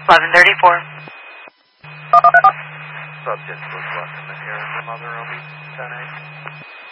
1134. Subject was left in the care of your mother, Obi 10-8.